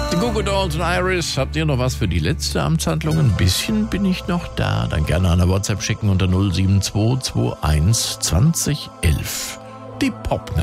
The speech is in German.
Die Goo Goo Dolls und Iris, habt ihr noch was für die letzte Amtshandlung? Ein bisschen bin ich noch da. Dann gerne eine WhatsApp schicken unter 07221 2011. Die Pop